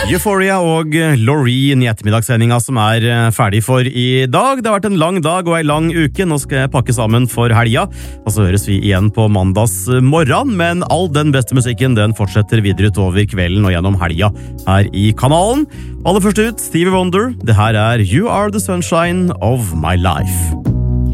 Euphoria og Loreen i ettermiddagssendinga som ferdig for i dag. Det har vært en lang dag og en lang uke. Nå skal jeg pakke sammen for helga, og så høres vi igjen på mandags morgen. Men all den beste musikken den fortsetter videre utover kvelden og gjennom helga her i kanalen. Aller først ut, Stevie Wonder. Det her You Are The Sunshine Of My Life.